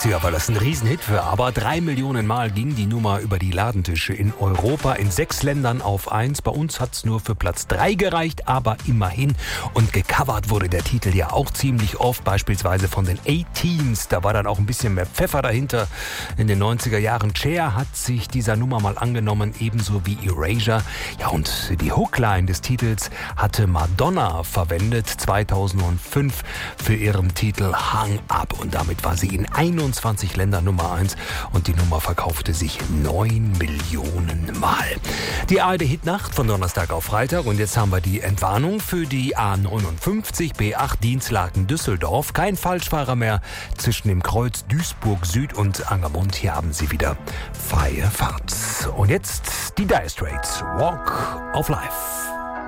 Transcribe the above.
Ja, weil das ein Riesenhit war. Aber 3 Millionen Mal ging die Nummer über die Ladentische in Europa, in 6 Ländern auf 1. Bei uns hat es nur für Platz 3 gereicht, aber immerhin. Und gecovert wurde der Titel ja auch ziemlich oft, beispielsweise von den A-Teens. Da war dann auch ein bisschen mehr Pfeffer dahinter. In den 90er Jahren Cher hat sich dieser Nummer mal angenommen, ebenso wie Erasure. Ja, und die Hookline des Titels hatte Madonna verwendet, 2005 für ihren Titel Hung Up. Und damit war sie in 21 Ländern Nummer 1 und die Nummer verkaufte sich 9 Millionen Mal. Die ARD-Hitnacht von Donnerstag auf Freitag und jetzt haben wir die Entwarnung für die A59 B8 Dinslaken-Düsseldorf. Kein Falschfahrer mehr zwischen dem Kreuz Duisburg Süd und Angermund. Hier haben sie wieder freie Fahrt. Und jetzt die Dire Straits, Walk of Life.